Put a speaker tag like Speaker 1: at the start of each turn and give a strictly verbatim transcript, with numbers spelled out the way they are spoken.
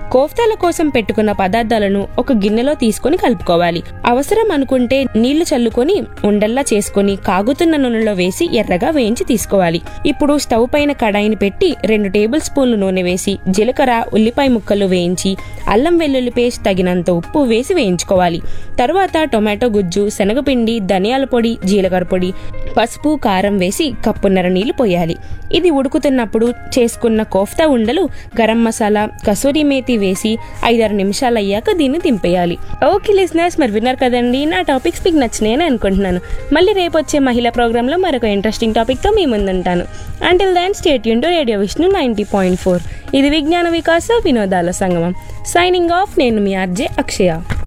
Speaker 1: కోఫ్తాల కోసం పెట్టుకున్న పదార్థాలను ఒక గిన్నెలో తీసుకుని కలుపుకోవాలి. అవసరం అనుకుంటే నీళ్లు చల్లుకొని ఉండల్లా చేసుకుని కాగుతున్న నూనెలో వేసి ఎర్రగా వేయించి తీసుకోవాలి. ఇప్పుడు స్టవ్ పైన కడాయిని పెట్టి రెండు టేబుల్ స్పూన్లు నూనె వేసి జీలకర్ర, ఉల్లిపాయ ముక్కలు వేయించి అల్లం వెల్లుల్లి పేస్ట్ తగినంత ఉప్పు వేసి వేయించుకోవాలి. తరువాత టొమాటో గుజ్జు, శనగపిండి, ధనియాల పొడి, జీలకర్ర పొడి, పసుపు, కారం వేసి కప్పున్నర నీళ్లు పోయాలి. ఇది ఉడుకుతున్నప్పుడు చేసుకున్న కోఫ్తా ఉండలు, గరం మసాలా, కసూరి మేతి వేసి ఐదారు నిమిషాలు అయ్యాక దీన్ని దింపేయాలి. ఓకే లిజనర్స్, మరి విన్నారు కదండి, నా టాపిక్స్ మీకు నచ్చినాయని అనుకుంటున్నాను. మళ్ళీ రేపు వచ్చే మహిళా ప్రోగ్రామ్ లో మరొక ఇంట్రెస్టింగ్ టాపిక్ తో మీ ముందుంటాను. Until then stay tuned to radio Vishnu ninety point four. ఇది విజ్ఞాన వికాస వినోదాల సంగమం. Signing off. నేను మీ ఆర్జే అక్షయ.